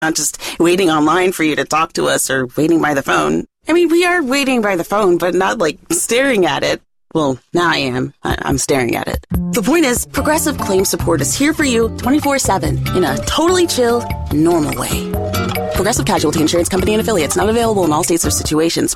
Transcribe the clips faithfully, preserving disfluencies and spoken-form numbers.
not just waiting online for you to talk to us or waiting by the phone. I mean, we are waiting by the phone, but not like staring at it. Well, now I am. I- I'm staring at it. The point is, Progressive Claim Support is here for you twenty-four seven in a totally chill, normal way. Progressive Casualty Insurance Company and Affiliates, not available in all states or situations.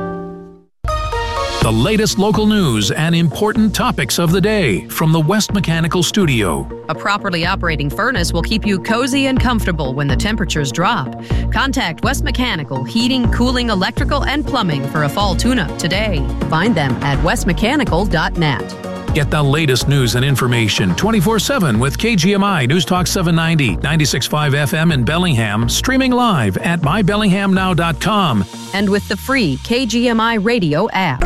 The latest local news and important topics of the day from the West Mechanical Studio. A properly operating furnace will keep you cozy and comfortable when the temperatures drop. Contact West Mechanical Heating, Cooling, Electrical, and Plumbing for a fall tune-up today. Find them at west mechanical dot net. Get the latest news and information twenty-four seven with K G M I News Talk seven ninety, ninety-six point five F M in Bellingham, streaming live at my bellingham now dot com. And with the free K G M I radio app.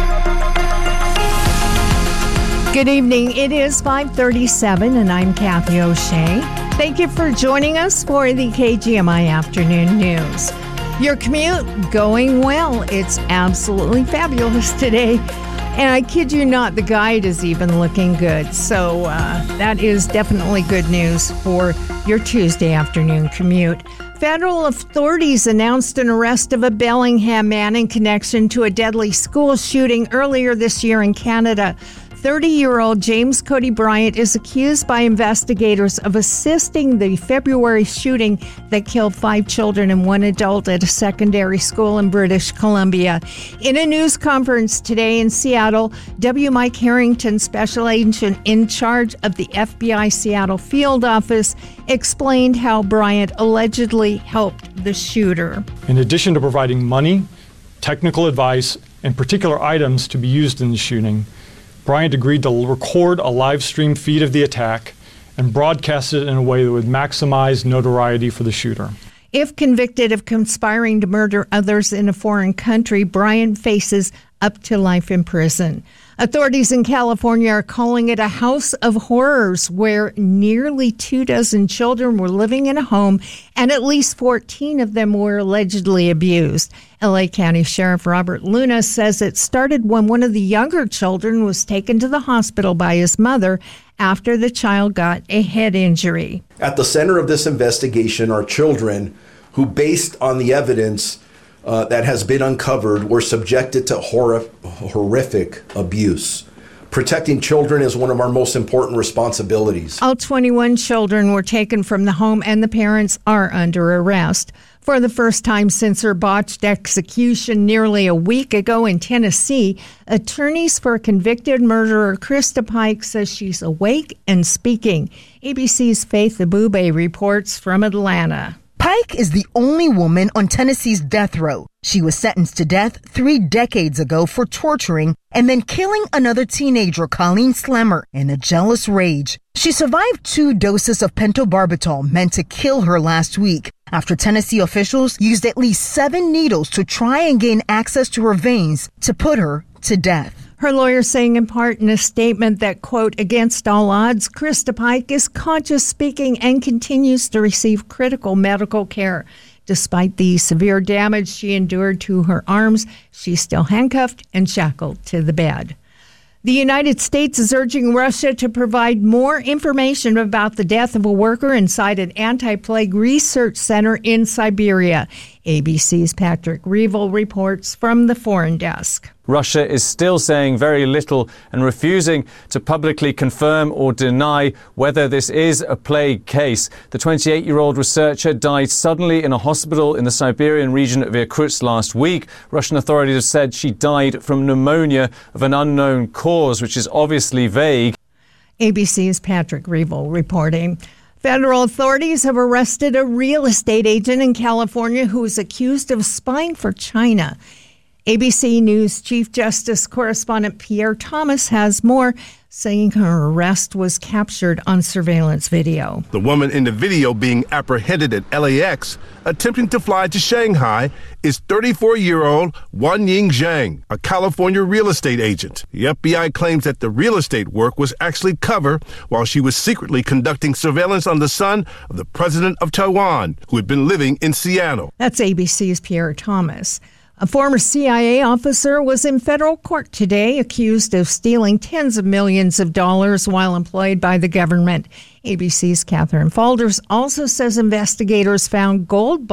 Good evening. It is five thirty-seven and I'm Kathy O'Shea. Thank you for joining us for the K G M I Afternoon News. Your commute going well. It's absolutely fabulous today. And I kid you not, the guide is even looking good. So uh, that is definitely good news for your Tuesday afternoon commute. Federal authorities announced an arrest of a Bellingham man in connection to a deadly school shooting earlier this year in Canada. thirty-year-old James Cody Bryant is accused by investigators of assisting the February shooting that killed five children and one adult at a secondary school in British Columbia. In a news conference today in Seattle, W. Mike Harrington, special agent in charge of the F B I Seattle field office, explained how Bryant allegedly helped the shooter. In addition to providing money, technical advice, and particular items to be used in the shooting, Bryant agreed to record a live stream feed of the attack and broadcast it in a way that would maximize notoriety for the shooter. If convicted of conspiring to murder others in a foreign country, Bryant faces up to life in prison. Authorities in California are calling it a house of horrors where nearly two dozen children were living in a home and at least fourteen of them were allegedly abused. L A County Sheriff Robert Luna says it started when one of the younger children was taken to the hospital by his mother after the child got a head injury. At the center of this investigation are children who, based on the evidence Uh, that has been uncovered, were subjected to hor- horrific abuse. Protecting children is one of our most important responsibilities. All twenty-one children were taken from the home and the parents are under arrest. For the first time since her botched execution nearly a week ago in Tennessee, attorneys for convicted murderer Krista Pike says she's awake and speaking. A B C's Faith Abube reports from Atlanta. Pike is the only woman on Tennessee's death row. She was sentenced to death three decades ago for torturing and then killing another teenager, Colleen Slemmer, in a jealous rage. She survived two doses of pentobarbital meant to kill her last week after Tennessee officials used at least seven needles to try and gain access to her veins to put her to death. Her lawyer saying in part in a statement that, quote, against all odds, Krista Pike is conscious speaking and continues to receive critical medical care. Despite the severe damage she endured to her arms, she's still handcuffed and shackled to the bed. The United States is urging Russia to provide more information about the death of a worker inside an anti-plague research center in Siberia. A B C's Patrick Reevell reports from the Foreign Desk. Russia is still saying very little and refusing to publicly confirm or deny whether this is a plague case. The twenty-eight-year-old researcher died suddenly in a hospital in the Siberian region of Irkutsk last week. Russian authorities have said she died from pneumonia of an unknown cause, which is obviously vague. A B C's Patrick Reevell reporting. Federal authorities have arrested a real estate agent in California who is accused of spying for China. A B C News Chief Justice correspondent Pierre Thomas has more, saying her arrest was captured on surveillance video. The woman in the video being apprehended at L A X, attempting to fly to Shanghai, is thirty-four-year-old Wan Ying Zhang, a California real estate agent. The F B I claims that the real estate work was actually cover while she was secretly conducting surveillance on the son of the president of Taiwan, who had been living in Seattle. That's A B C's Pierre Thomas. A former C I A officer was in federal court today accused of stealing tens of millions of dollars while employed by the government. A B C's Catherine Falders also says investigators found gold